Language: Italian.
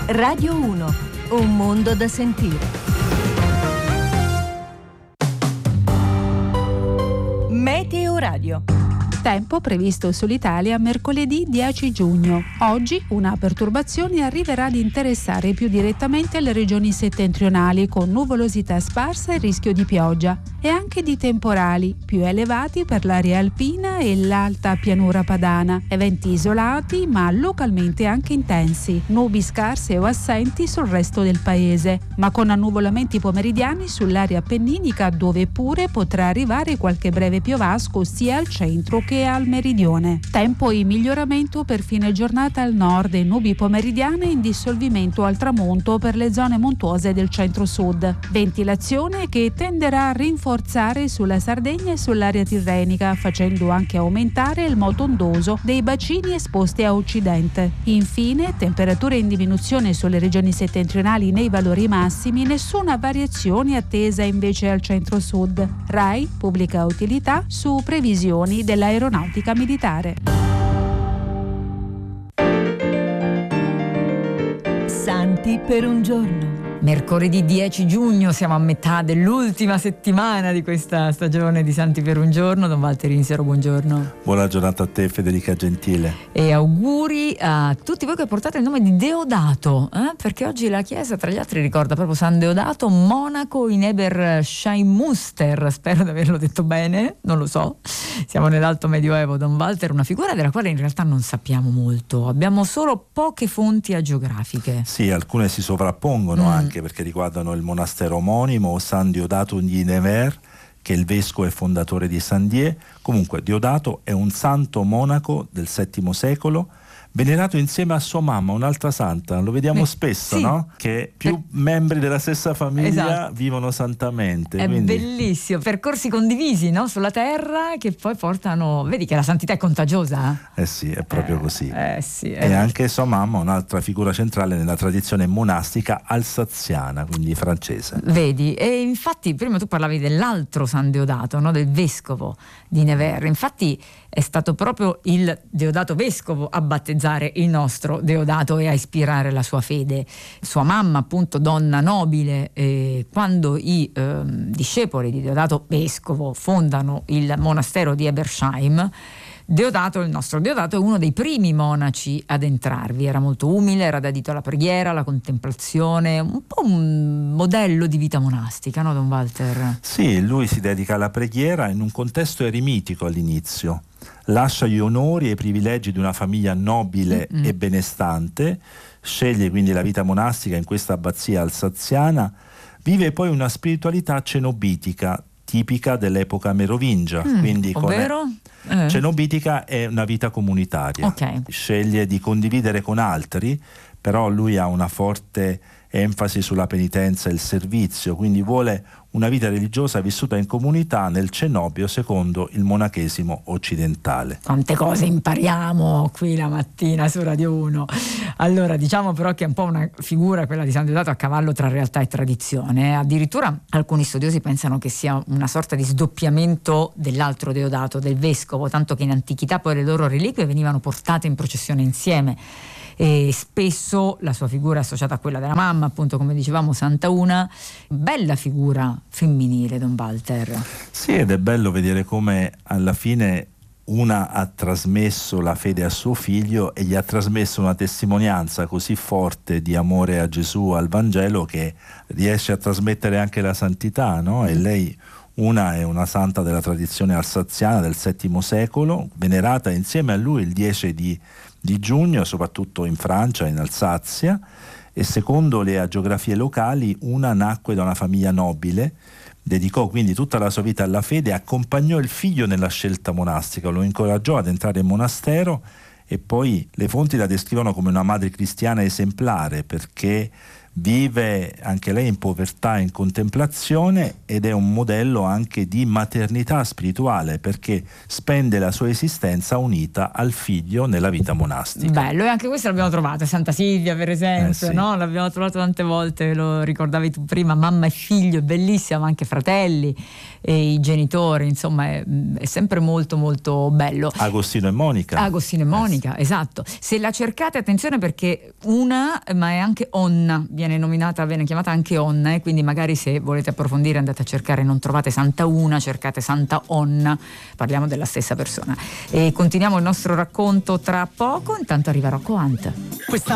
Radio 1, un mondo da sentire. Meteo Radio. Tempo previsto sull'Italia mercoledì 10 giugno. Oggi una perturbazione arriverà ad interessare più direttamente le regioni settentrionali, con nuvolosità sparsa e rischio di pioggia e anche di temporali più elevati per l'area alpina e l'alta pianura padana. Eventi isolati ma localmente anche intensi, nubi scarse o assenti sul resto del paese, ma con annuvolamenti pomeridiani sull'area appenninica, dove pure potrà arrivare qualche breve piovasco sia al centro che al meridione. Tempo in miglioramento per fine giornata al nord e nubi pomeridiane in dissolvimento al tramonto per le zone montuose del centro-sud. Ventilazione che tenderà a rinforzare sulla Sardegna e sull'area tirrenica, facendo anche aumentare il moto ondoso dei bacini esposti a occidente. Infine, temperature in diminuzione sulle regioni settentrionali nei valori massimi, nessuna variazione attesa invece al centro-sud. RAI pubblica utilità su previsioni dell'aeronautica militare. Santi per un giorno. Mercoledì 10 giugno, siamo a metà dell'ultima settimana di questa stagione di Santi per un giorno. Don Walter Insero, buongiorno. Buona giornata a te, Federica Gentile. E auguri a tutti voi che portate il nome di Deodato, perché oggi la Chiesa, tra gli altri, ricorda proprio San Deodato, monaco in Eberscheinmuster. Spero di averlo detto bene, non lo so. Siamo nell'Alto Medioevo, Don Walter, una figura della quale in realtà non sappiamo molto. Abbiamo solo poche fonti agiografiche. Sì, alcune si sovrappongono anche perché riguardano il monastero omonimo, San Deodato di Nevers, che è il vescovo e fondatore di Saint-Dié. Comunque Deodato è un santo monaco del VII secolo, venerato insieme a sua mamma, un'altra santa, lo vediamo spesso, sì, no? Che più membri della stessa famiglia vivono santamente. È quindi bellissimo, percorsi condivisi, no? Sulla terra, che poi portano, vedi che la santità è contagiosa? Sì, è proprio così. Sì, e anche sua mamma, un'altra figura centrale nella tradizione monastica alsaziana, quindi francese. Vedi, e infatti prima tu parlavi dell'altro San Deodato, no? Del vescovo di Nevers. Infatti è stato proprio il Deodato vescovo a battezzare il nostro Deodato e a ispirare la sua fede. Sua mamma, appunto, donna nobile, quando i discepoli di Deodato vescovo fondano il monastero di Ebersheim, Deodato, il nostro Deodato, è uno dei primi monaci ad entrarvi. Era molto umile, era dedito alla preghiera, alla contemplazione, un po' un modello di vita monastica, no, Don Walter? Sì, lui si dedica alla preghiera in un contesto eremitico all'inizio. Lascia gli onori e i privilegi di una famiglia nobile e benestante, sceglie quindi la vita monastica in questa abbazia alsaziana, vive poi una spiritualità cenobitica tipica dell'epoca merovingia, quindi ovvero? Cenobitica è una vita comunitaria, sceglie di condividere con altri, però lui ha una forte enfasi sulla penitenza e il servizio, quindi vuole una vita religiosa vissuta in comunità nel cenobio secondo il monachesimo occidentale. Quante cose impariamo qui la mattina su Radio 1. Allora, diciamo però che è un po' una figura, quella di San Deodato, a cavallo tra realtà e tradizione. Addirittura alcuni studiosi pensano che sia una sorta di sdoppiamento dell'altro Deodato, del vescovo, tanto che in antichità poi le loro reliquie venivano portate in processione insieme. E spesso la sua figura è associata a quella della mamma, appunto, come dicevamo, Santa Una. Bella figura femminile, Don Walter. Sì, ed è bello vedere come alla fine una ha trasmesso la fede a suo figlio e gli ha trasmesso una testimonianza così forte di amore a Gesù, al Vangelo, che riesce a trasmettere anche la santità, no? E lei, una è una santa della tradizione alsaziana del VII secolo, venerata insieme a lui il 10 di giugno, soprattutto in Francia, in Alsazia, e secondo le agiografie locali una nacque da una famiglia nobile, dedicò quindi tutta la sua vita alla fede, accompagnò il figlio nella scelta monastica, lo incoraggiò ad entrare in monastero e poi le fonti la descrivono come una madre cristiana esemplare, perché vive anche lei in povertà e in contemplazione, ed è un modello anche di maternità spirituale, perché spende la sua esistenza unita al figlio nella vita monastica. Bello, e anche questo l'abbiamo trovato, Santa Silvia per esempio, sì. no? L'abbiamo trovato tante volte, lo ricordavi tu prima, mamma e figlio, è bellissima, ma anche fratelli e i genitori, insomma è sempre molto molto bello. Agostino e Monica. Esatto. Se la cercate, attenzione, perché ma è anche Onna, viene chiamata anche Onna, quindi magari se volete approfondire andate a cercare, non trovate Santa Una, cercate Santa Onna, parliamo della stessa persona. E continuiamo il nostro racconto tra poco, intanto arriva Rocco Hunt.